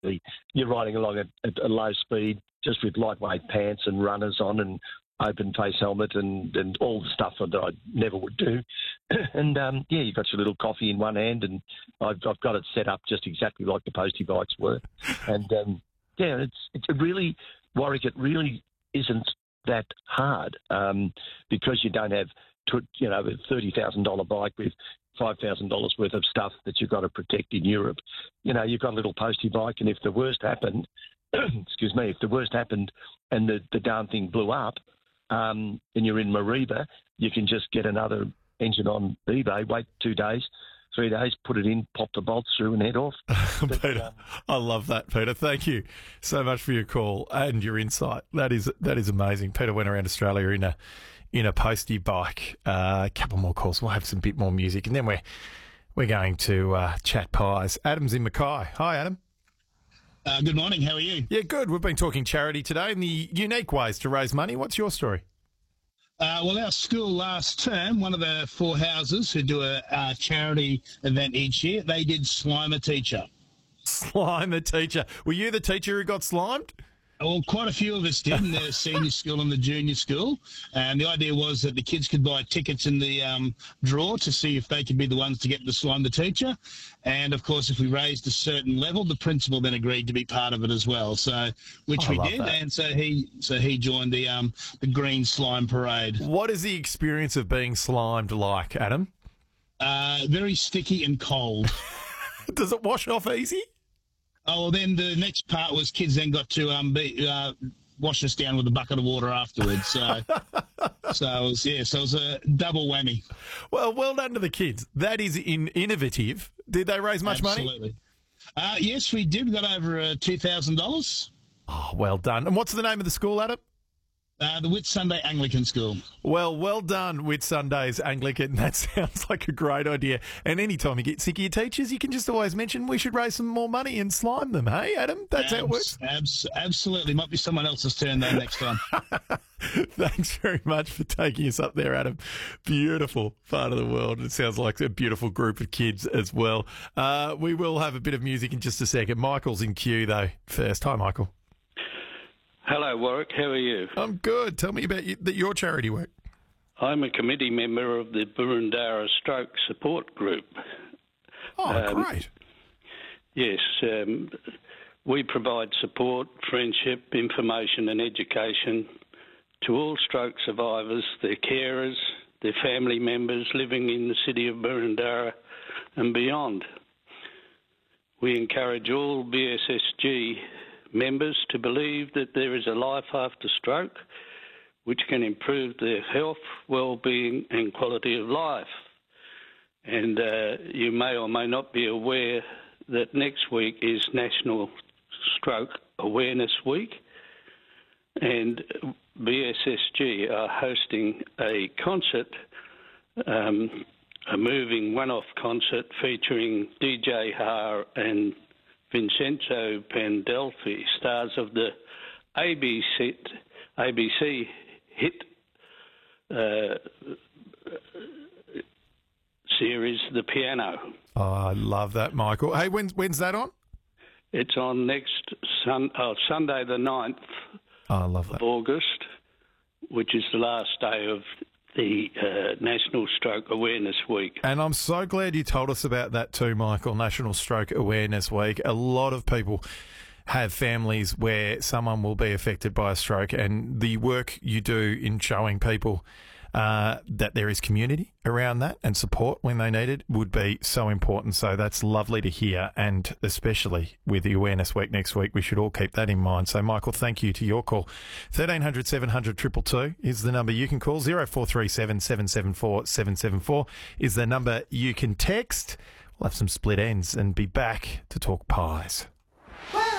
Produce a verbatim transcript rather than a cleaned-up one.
you're riding along at, at a low speed just with lightweight pants and runners on and open face helmet and, and all the stuff that I never would do. And, um, yeah, you've got your little coffee in one hand and I've, I've got it set up just exactly like the postie bikes were. And, um, yeah, it's, it's really, Warwick, it really isn't that hard um, because you don't have, to, you know, a thirty thousand dollars bike with five thousand dollars worth of stuff that you've got to protect in Europe. You know, you've got a little postie bike and if the worst happened, excuse me, if the worst happened and the, the darn thing blew up, Um, and you're in Mariba, you can just get another engine on eBay, wait two days, three days, put it in, pop the bolts through and head off. But, Peter, um, I love that, Peter. Thank you so much for your call and your insight. That is that is amazing. Peter went around Australia in a in a postie bike. Uh, a couple more calls. We'll have some bit more music, and then we're we're going to uh, chat pies. Adam's in Mackay. Hi, Adam. Uh, good morning. How are you? Yeah, good. We've been talking charity today and the unique ways to raise money. What's your story? Uh, well, our school last term, one of the four houses who do a uh, charity event each year, they did Slime a Teacher. Slime a teacher. Were you the teacher who got slimed? Well, quite a few of us did in the senior school and the junior school. And the idea was that the kids could buy tickets in the um, draw to see if they could be the ones to get the Slime the Teacher. And, of course, if we raised a certain level, the principal then agreed to be part of it as well. So, which I we love did. that. And so he so he joined the um, the Green Slime Parade. What is the experience of being slimed like, Adam? Uh, very sticky and cold. Does it wash off easy? Oh, well, then the next part was kids then got to um, be, uh, wash us down with a bucket of water afterwards. So, so it was, yeah, so it was a double whammy. Well, well done to the kids. That is in- innovative. Did they raise much money? Absolutely. Uh, yes, we did. We got over uh, two thousand dollars. Oh, well done. And what's the name of the school, Adam? Uh, the Whit Sunday Anglican School. Well, well done with Sunday's Anglican. That sounds like a great idea. And anytime you get sick of your teachers, you can just always mention we should raise some more money and slime them. Hey, Adam? That's Abs- how it works. Abs- absolutely. Might be someone else's turn though next time. Thanks very much for taking us up there, Adam. Beautiful part of the world. It sounds like a beautiful group of kids as well. Uh, we will have a bit of music in just a second. Michael's in queue, though, first. Hi, Michael. Hello, Warwick. How are you? I'm good. Tell me about you, that your charity work. I'm a committee member of the Burundara Stroke Support Group. Oh, Um, great. Yes, um, we provide support, friendship, information and education to all stroke survivors, their carers, their family members living in the city of Burundara and beyond. We encourage all B S S G members to believe that there is a life after stroke which can improve their health, well-being and quality of life. And uh, you may or may not be aware that next week is National Stroke Awareness Week, and B S S G are hosting a concert, um, a moving one-off concert featuring D J Haar and Vincenzo Pandolfi, stars of the A B C, A B C hit uh, series, The Piano. Oh, I love that, Michael. Hey, when's, when's that on? It's on next sun, oh, Sunday the ninth Oh, I love of that. August, which is the last day of the uh, National Stroke Awareness Week. And I'm so glad you told us about that too, Michael, National Stroke Awareness Week. A lot of people have families where someone will be affected by a stroke, and the work you do in showing people uh, that there is community around that and support when they need it would be so important. So that's lovely to hear, and especially with the Awareness Week next week, we should all keep that in mind. So, Michael, thank you to your call. thirteen hundred, seven hundred, two two two is the number you can call. zero four three seven, seven seven four, seven seven four is the number you can text. We'll have some split ends and be back to talk pies.